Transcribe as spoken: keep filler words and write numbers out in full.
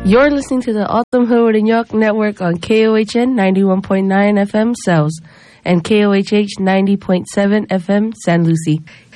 You're listening to the Autumn Hood in York Network on K O H N ninety-one point nine F M South and K O H H ninety point seven F M San Lucie.